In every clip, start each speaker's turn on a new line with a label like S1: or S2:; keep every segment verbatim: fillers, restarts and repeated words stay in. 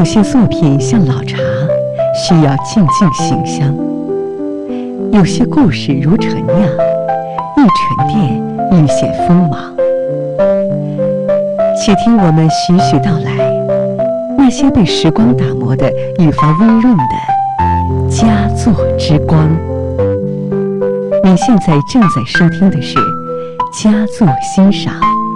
S1: 些作品像老茶，需要静静醒香；有些故事如陈酿，一沉淀愈显锋芒。且听我们徐徐道来，那些被时光打磨的愈发温润的佳作之光。你现在正在收听的是佳作欣赏。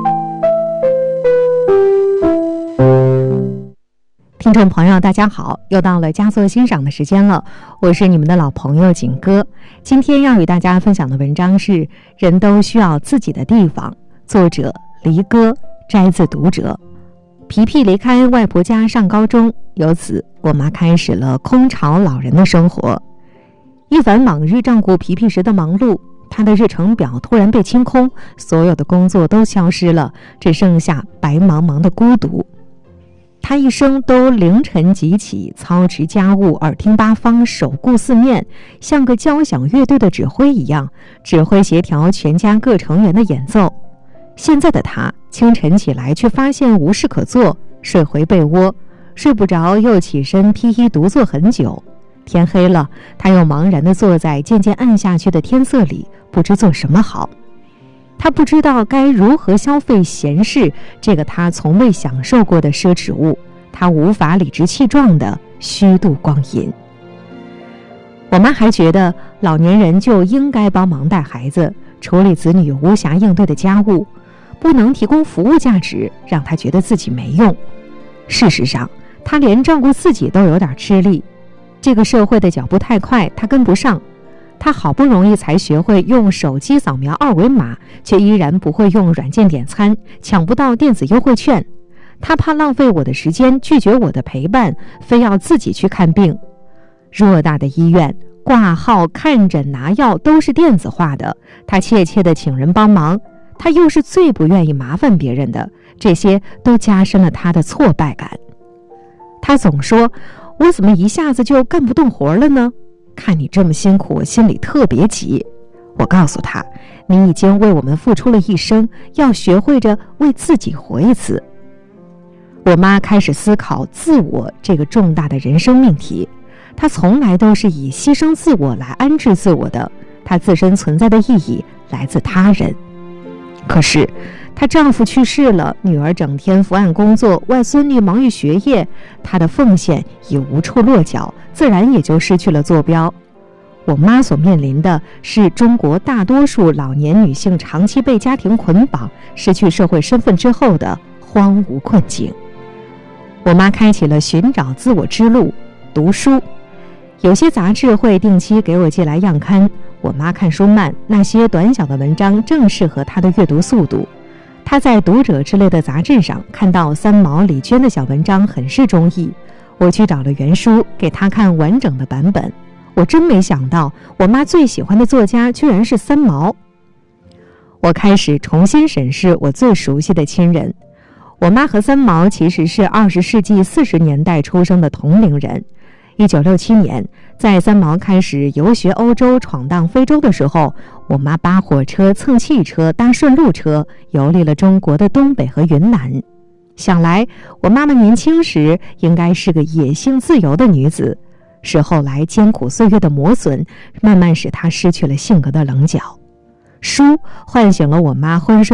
S2: 听众朋友大家好，又到了佳作欣赏的时间了，我是你们的老朋友景哥。今天要与大家分享的文章是《人都需要自己的地方》，作者黎歌，摘自读者。皮皮离开外婆家上高中，由此我妈开始了空巢老人的生活。一凡往日照顾皮皮时的忙碌，她的日程表突然被清空，所有的工作都消失了，只剩下白茫茫的孤独。他一生都凌晨即起，操持家务，耳听八方，手顾四面，像个交响乐队的指挥一样，指挥协调全家各成员的演奏。现在的他清晨起来，却发现无事可做，睡回被窝，睡不着又起身披衣独坐很久。天黑了，他又茫然地坐在渐渐暗下去的天色里，不知做什么好。他不知道该如何消费闲适这个他从未享受过的奢侈物，他无法理直气壮地虚度光阴。我妈还觉得老年人就应该帮忙带孩子，处理子女无暇应对的家务，不能提供服务价值，让她觉得自己没用。事实上，她连照顾自己都有点吃力，这个社会的脚步太快，她跟不上。他好不容易才学会用手机扫描二维码，却依然不会用软件点餐，抢不到电子优惠券。他怕浪费我的时间，拒绝我的陪伴，非要自己去看病。偌大的医院，挂号、看诊、拿药都是电子化的，他怯怯地请人帮忙，他又是最不愿意麻烦别人的，这些都加深了他的挫败感。他总说，我怎么一下子就干不动活了呢？看你这么辛苦，我心里特别急。我告诉他，你已经为我们付出了一生，要学会着为自己活一次。我妈开始思考自我这个重大的人生命题，她从来都是以牺牲自我来安置自我的，她自身存在的意义来自他人。可是她丈夫去世了，女儿整天伏案工作，外孙女忙于学业，她的奉献已无处落脚，自然也就失去了坐标。我妈所面临的是中国大多数老年女性长期被家庭捆绑，失去社会身份之后的荒芜困境。我妈开启了寻找自我之路，读书。有些杂志会定期给我寄来样刊，我妈看书慢，那些短小的文章正适合她的阅读速度。她在《读者》之类的杂志上看到三毛、李娟的小文章，很是中意。我去找了原书，给她看完整的版本。我真没想到，我妈最喜欢的作家居然是三毛。我开始重新审视我最熟悉的亲人。我妈和三毛其实是二十世纪四十年代出生的同龄人。一九六七年，在三毛开始游学欧洲、闯荡非洲的时候，我妈扒火车、蹭汽车、搭顺路车，游历了中国的东北和云南。想来，我妈妈年轻时应该是个野性自由的女子，是后来艰苦岁月的磨损，慢慢使她失去了性格的棱角。书唤醒了我妈昏睡